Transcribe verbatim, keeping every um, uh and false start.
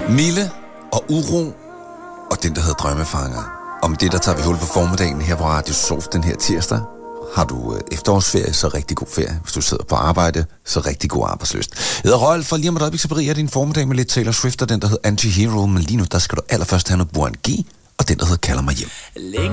Mille og uro og den, der hedder Drømmefanger. Om det, der tager vi hul på formiddagen her på Radio Soft den her tirsdag. Har du efterårsferie, så rigtig god ferie. Hvis du sidder på arbejde, så rigtig god arbejdsløst. Jeg hedder Røgl, for lige om et øjeblik, så beriger din formiddag med lidt Taylor Swift og den, der hedder Anti-Hero. Men lige nu, der skal du allerførst have noget Buan G, og den, der hedder Kalder mig hjem.